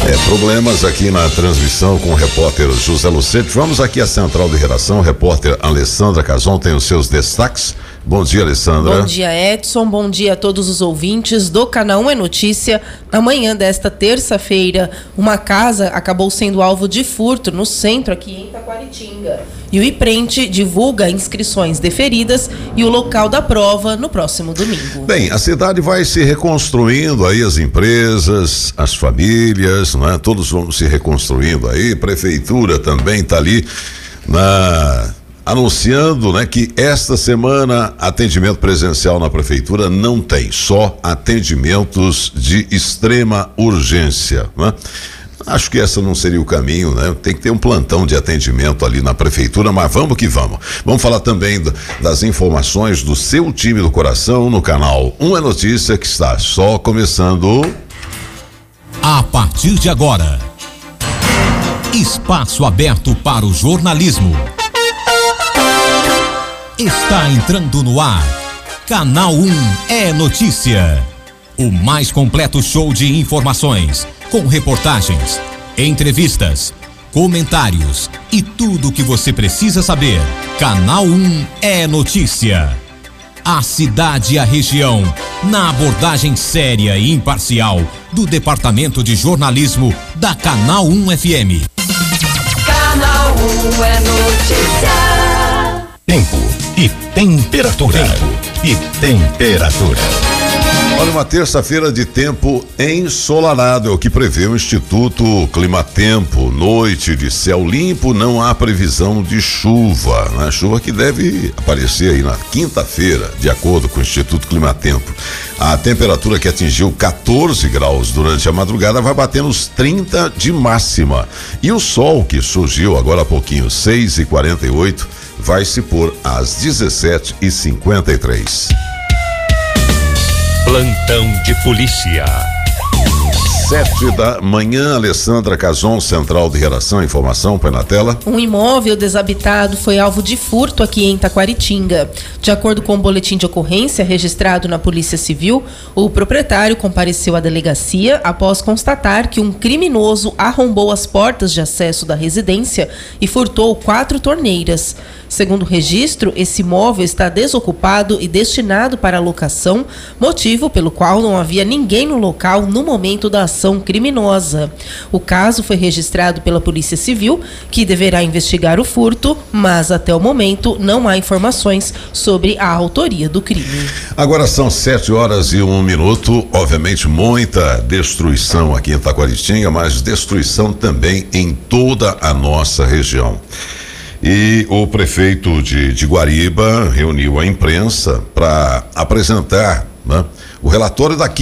Problemas aqui na transmissão com o repórter José Lucete. Vamos aqui à central de redação, o repórter Alessandra Cazon tem os seus destaques. Bom dia, Alessandra. Bom dia, Edson. Bom dia a todos os ouvintes do Canal 1 é Notícia. Na manhã desta terça-feira, uma casa acabou sendo alvo de furto no centro aqui em Taquaritinga. E o IPRENTE divulga inscrições deferidas e o local da prova no próximo domingo. Bem, a cidade vai se reconstruindo aí, as empresas, as famílias, né? Todos vão se reconstruindo aí, prefeitura também está ali anunciando, né, que esta semana atendimento presencial na prefeitura não tem, só atendimentos de extrema urgência, né? Acho que esse não seria o caminho, né? Tem que ter um plantão de atendimento ali na prefeitura, mas vamos que vamos. Vamos falar também das informações do seu time do coração no canal 1 é Notícia, que está só começando. A partir de agora, espaço aberto para o jornalismo. Está entrando no ar, Canal 1 é Notícia. O mais completo show de informações, com reportagens, entrevistas, comentários e tudo o que você precisa saber. Canal 1 é Notícia. A cidade e a região, na abordagem séria e imparcial do Departamento de Jornalismo da Canal 1 FM. Canal 1 é Notícia. Tempo e temperatura. Tempo e temperatura. Olha, uma terça-feira de tempo ensolarado é o que prevê o Instituto Climatempo. Noite de céu limpo, não há previsão de chuva, né? Chuva que deve aparecer aí na quinta-feira, de acordo com o Instituto Climatempo. A temperatura que atingiu 14 graus durante a madrugada vai bater nos 30 de máxima. E o sol que surgiu agora há pouquinho, 6h48, vai se pôr às 17h53. Plantão de polícia. 7 da manhã, Alessandra Cazon, central de redação, informação, põe na tela. Um imóvel desabitado foi alvo de furto aqui em Taquaritinga. De acordo com o boletim de ocorrência registrado na Polícia Civil, o proprietário compareceu à delegacia após constatar que um criminoso arrombou as portas de acesso da residência e furtou 4 torneiras. Segundo o registro, esse imóvel está desocupado e destinado para locação, motivo pelo qual não havia ninguém no local no momento da ação criminosa. O caso foi registrado pela Polícia Civil, que deverá investigar o furto, mas até o momento não há informações sobre a autoria do crime. Agora são 7h01. Obviamente muita destruição aqui em Taquaritinga, mas destruição também em toda a nossa região. E o prefeito de Guariba reuniu a imprensa para apresentar, né, o relatório da